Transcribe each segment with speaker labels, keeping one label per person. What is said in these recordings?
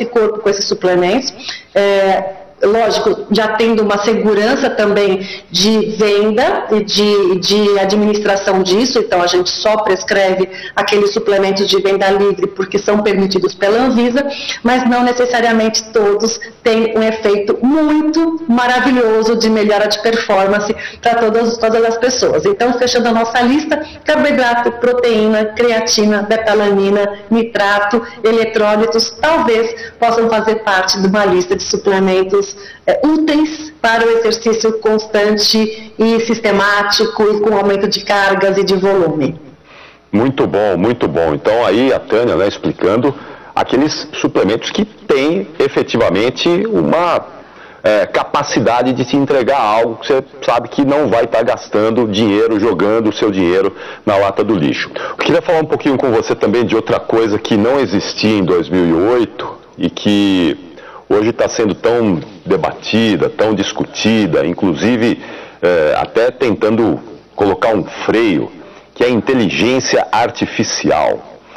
Speaker 1: esse corpo com esses suplementos, lógico, já tendo uma segurança também de venda e de administração disso, então a gente só prescreve aqueles suplementos de venda livre porque são permitidos pela Anvisa, mas não necessariamente todos têm um efeito muito maravilhoso de melhora de performance para todas as pessoas. Então, fechando a nossa lista, carboidrato, proteína, creatina, betalanina, nitrato, eletrólitos, talvez possam fazer parte de uma lista de suplementos úteis para o exercício constante e sistemático e com aumento de cargas e de volume.
Speaker 2: Muito bom, muito bom. Então aí a Tânia, né, explicando aqueles suplementos que têm efetivamente uma capacidade de te entregar algo que você sabe que não vai estar gastando dinheiro, jogando o seu dinheiro na lata do lixo. Eu queria falar um pouquinho com você também de outra coisa que não existia em 2008 e que hoje está sendo tão debatida, tão discutida, inclusive até tentando colocar um freio, que é a inteligência artificial.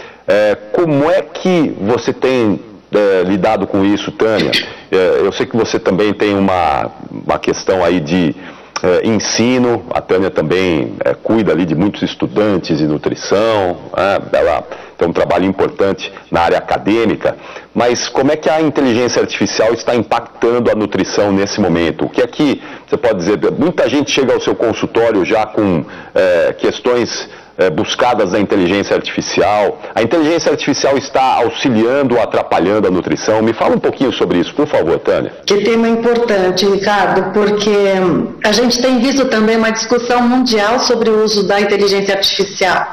Speaker 2: Como é que você tem lidado com isso, Tânia? Eu sei que você também tem uma questão aí de ensino, a Tânia também cuida ali de muitos estudantes de nutrição, ela tem um trabalho importante na área acadêmica, mas como é que a inteligência artificial está impactando a nutrição nesse momento? O que é que você pode dizer? Muita gente chega ao seu consultório já com questões buscadas da inteligência artificial. A inteligência artificial está auxiliando ou atrapalhando a nutrição? Me fala um pouquinho sobre isso, por favor, Tânia.
Speaker 1: Que tema importante, Ricardo, porque a gente tem visto também uma discussão mundial sobre o uso da inteligência artificial.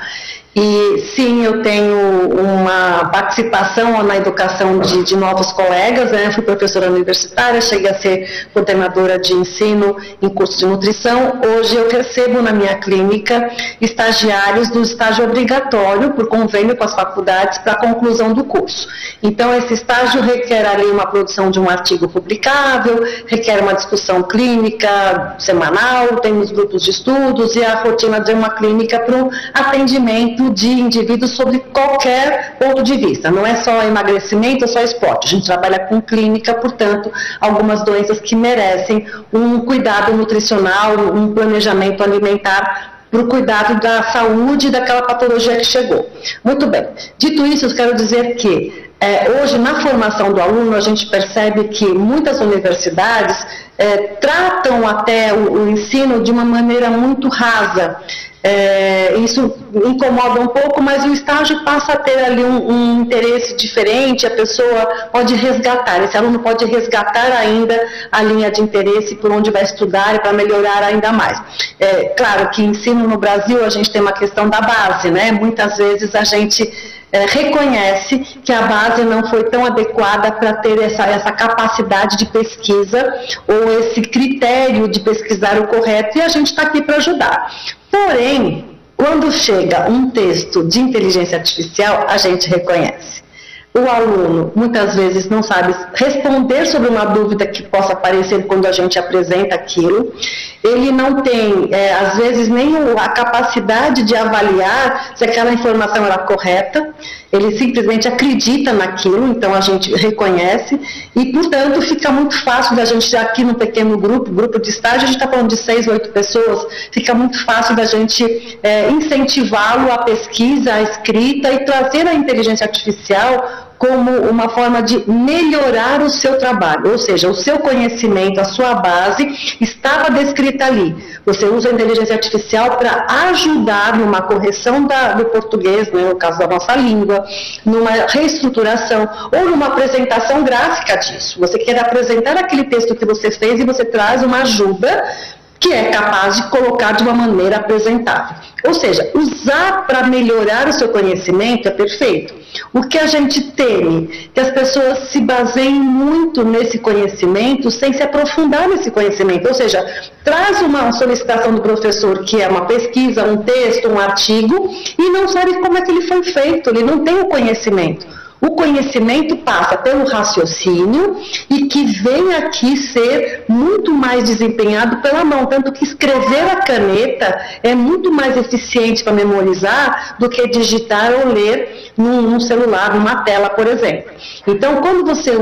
Speaker 1: E sim, eu tenho uma participação na educação de novos colegas, né? Fui professora universitária, cheguei a ser coordenadora de ensino em curso de nutrição. Hoje eu recebo na minha clínica estagiários do estágio obrigatório, por convênio com as faculdades, para a conclusão do curso. Então esse estágio requer ali uma produção de um artigo publicável, requer uma discussão clínica semanal, temos grupos de estudos e a rotina de uma clínica para o atendimento de indivíduos sobre qualquer ponto de vista. Não é só emagrecimento, é só esporte. A gente trabalha com clínica, portanto, algumas doenças que merecem um cuidado nutricional, um planejamento alimentar para o cuidado da saúde daquela patologia que chegou. Muito bem. Dito isso, eu quero dizer que hoje, na formação do aluno, a gente percebe que muitas universidades tratam até o ensino de uma maneira muito rasa. Isso incomoda um pouco, mas o estágio passa a ter ali um interesse diferente, a pessoa pode resgatar, esse aluno pode resgatar ainda a linha de interesse por onde vai estudar e para melhorar ainda mais. Claro que ensino no Brasil a gente tem uma questão da base, né? Muitas vezes a gente reconhece que a base não foi tão adequada para ter essa capacidade de pesquisa ou esse critério de pesquisar o correto, e a gente está aqui para ajudar. Porém, quando chega um texto de inteligência artificial, a gente reconhece. O aluno, muitas vezes, não sabe responder sobre uma dúvida que possa aparecer quando a gente apresenta aquilo. Ele não tem, às vezes, nem a capacidade de avaliar se aquela informação era correta. Ele simplesmente acredita naquilo, então a gente reconhece. E, portanto, fica muito fácil da gente, aqui no pequeno grupo de estágio, a gente está falando de 6, 8 pessoas, fica muito fácil da gente incentivá-lo à pesquisa, à escrita e trazer a inteligência artificial como uma forma de melhorar o seu trabalho, ou seja, o seu conhecimento, a sua base estava descrita ali. Você usa a inteligência artificial para ajudar numa correção do português, né, no caso da nossa língua, numa reestruturação ou numa apresentação gráfica disso. Você quer apresentar aquele texto que você fez e você traz uma ajuda que é capaz de colocar de uma maneira apresentável. Ou seja, usar para melhorar o seu conhecimento é perfeito. O que a gente teme? Que as pessoas se baseiem muito nesse conhecimento sem se aprofundar nesse conhecimento. Ou seja, traz uma solicitação do professor que é uma pesquisa, um texto, um artigo, e não sabe como é que ele foi feito, ele não tem o conhecimento. O conhecimento passa pelo raciocínio e que vem aqui ser muito mais desempenhado pela mão, tanto que escrever a caneta é muito mais eficiente para memorizar do que digitar ou ler num celular, numa tela, por exemplo. Então, quando você